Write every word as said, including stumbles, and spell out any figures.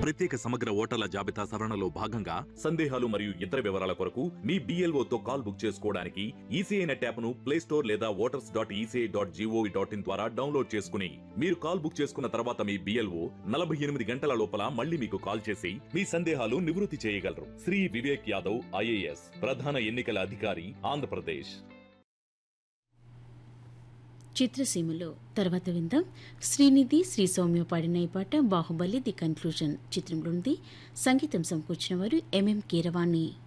ప్రత్యేక సమగ్ర ఓటర్ల జాబితా సవరణలో భాగంగా సందేహాలు మరియు ఇతర వివరాల కొరకు మీ బిఎల్ఓతో కాల్ బుక్ చేసుకోవడానికి ఈసీఐ నెట్ యాప్ను ప్లే స్టోర్ లేదా voters dot ECI dot GOV dot in ద్వారా డౌన్లోడ్ చేసుకుని మీరు కాల్ బుక్ చేసుకున్న తర్వాత మీ బిఎల్ఓ నలభై ఎనిమిది గంటల లోపల మళ్ళీ మీకు కాల్ చేసి మీ సందేహాలు నివృత్తి చేయగలరు. శ్రీ వివేక్ యాదవ్ ఐఏఎస్ ప్రధాన ఎన్నికల అధికారి, ఆంధ్రప్రదేశ్. చిత్రసీమలో తర్వాత విందాం. శ్రీనిధి శ్రీ సౌమ్య పాడిన ఈ పాట బాహుబలి ది కన్క్లూజన్ చిత్రంలో ఉంది. సంగీతం సమకూర్చిన వారు ఎంఎం కీరవాణి.